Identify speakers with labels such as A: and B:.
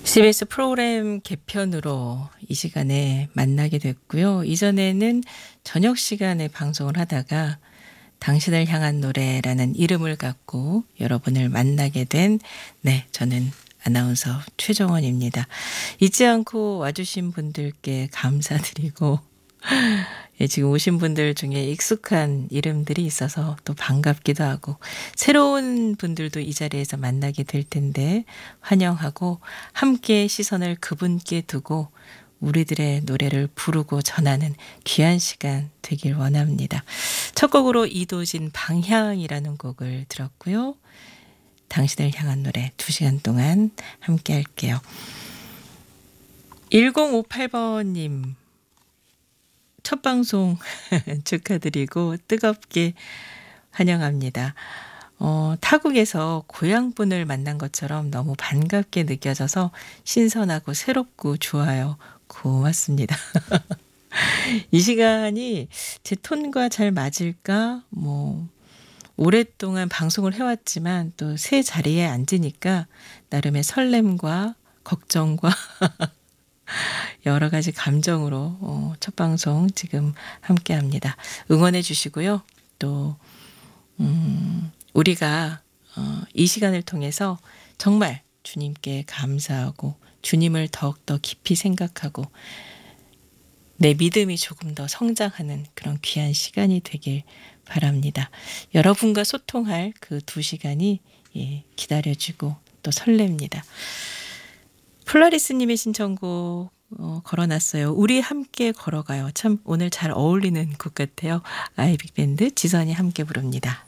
A: CBS 프로그램 개편으로 이 시간에 만나게 됐고요. 이전에는 저녁 시간에 방송을 하다가 당신을 향한 노래라는 이름을 갖고 여러분을 만나게 된 저는 아나운서 최정원입니다. 잊지 않고 와주신 분들께 감사드리고 지금 오신 분들 중에 익숙한 이름들이 있어서 또 반갑기도 하고 새로운 분들도 이 자리에서 만나게 될 텐데 환영하고 함께 시선을 그분께 두고 우리들의 노래를 부르고 전하는 귀한 시간 되길 원합니다. 첫 곡으로 이도진 방향이라는 곡을 들었고요. 당신을 향한 노래 2시간 동안 함께 할게요. 1058번님 첫 방송 축하드리고 뜨겁게 환영합니다. 타국에서 고향분을 만난 것처럼 너무 반갑게 느껴져서 신선하고 새롭고 좋아요. 고맙습니다. 이 시간이 제 톤과 잘 맞을까? 오랫동안 방송을 해왔지만 또 새 자리에 앉으니까 나름의 걱정과 여러 가지 감정으로 첫 방송 지금 함께 합니다. 응원해 주시고요. 또 우리가 이 시간을 통해서 정말 주님께 감사하고 주님을 더욱더 깊이 생각하고 내 믿음이 조금 더 성장하는 그런 귀한 시간이 되길 바랍니다. 여러분과 소통할 그 2시간이 기다려지고 또 설렙니다. 플라리스님의 신청곡 걸어놨어요. 우리 함께 걸어가요. 참 오늘 잘 어울리는 곡 같아요. 아이빅밴드 지선이 함께 부릅니다.